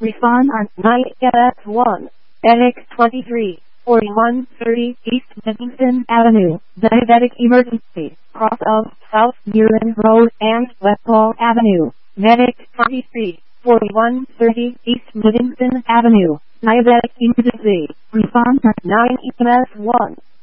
Refund on 9FS1, Medic 23, 4130 East Livingston Avenue, Diabetic Emergency, cross of South Muirland Road and Westall Avenue, Medic 23, 4130 East Livingston Avenue, Diabetic Emergency, refund on 9FS1.